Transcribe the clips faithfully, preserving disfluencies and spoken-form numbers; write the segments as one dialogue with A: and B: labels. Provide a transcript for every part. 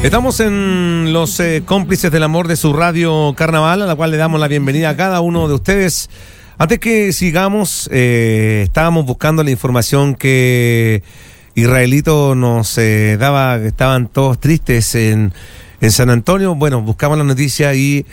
A: Estamos en los eh, cómplices del amor de su radio Carnaval, a la cual le damos la bienvenida a cada uno de ustedes. Antes que sigamos, eh, estábamos buscando la información que Israelito nos eh, daba, que estaban todos tristes en, en San Antonio. Bueno, buscamos la noticia y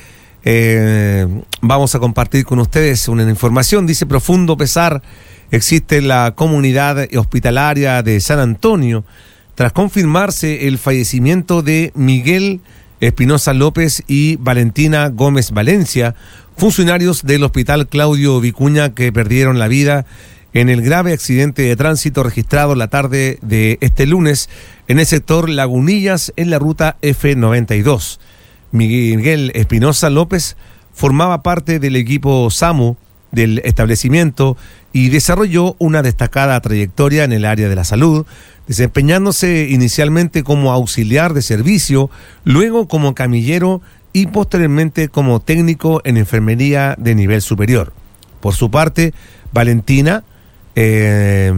A: eh, vamos a compartir con ustedes una información. Dice: profundo pesar existe en la comunidad hospitalaria de San Antonio tras confirmarse el fallecimiento de Miguel Espinosa López y Valentina Gómez Valencia, funcionarios del Hospital Claudio Vicuña, que perdieron la vida en el grave accidente de tránsito registrado la tarde de este lunes en el sector Lagunillas, en la ruta F noventa y dos. Miguel Espinosa López formaba parte del equipo SAMU del establecimiento y desarrolló una destacada trayectoria en el área de la salud, desempeñándose inicialmente como auxiliar de servicio, luego como camillero y posteriormente como técnico en enfermería de nivel superior. Por su parte, Valentina, eh,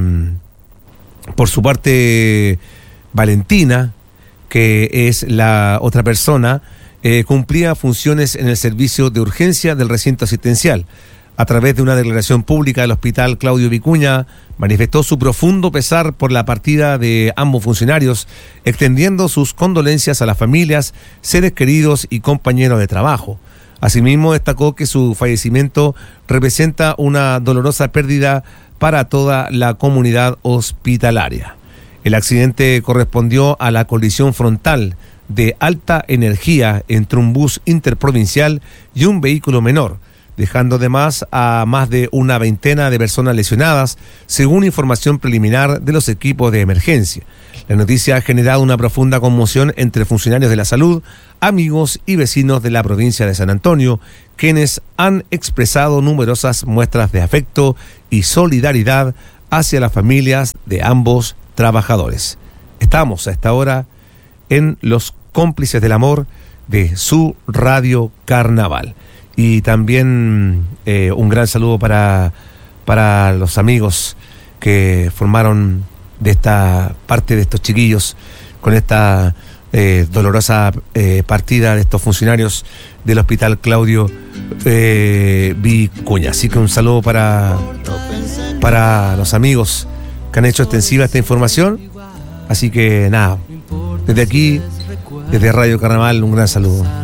A: por su parte, Valentina, que es la otra persona, eh, cumplía funciones en el servicio de urgencia del recinto asistencial. A través de una declaración pública del Hospital Claudio Vicuña, manifestó su profundo pesar por la partida de ambos funcionarios, extendiendo sus condolencias a las familias, seres queridos y compañeros de trabajo. Asimismo, destacó que su fallecimiento representa una dolorosa pérdida para toda la comunidad hospitalaria. El accidente correspondió a la colisión frontal de alta energía entre un bus interprovincial y un vehículo menor, dejando además a más de una veintena de personas lesionadas, según información preliminar de los equipos de emergencia. La noticia ha generado una profunda conmoción entre funcionarios de la salud, amigos y vecinos de la provincia de San Antonio, quienes han expresado numerosas muestras de afecto y solidaridad hacia las familias de ambos trabajadores. Estamos a esta hora en los cómplices del amor de su radio Carnaval. Y también eh, un gran saludo para, para los amigos que formaron de esta parte de estos chiquillos con esta eh, dolorosa eh, partida de estos funcionarios del Hospital Claudio eh, Vicuña. Así que un saludo para, para los amigos que han hecho extensiva esta información. Así que nada, desde aquí, desde Radio Carnaval, un gran saludo.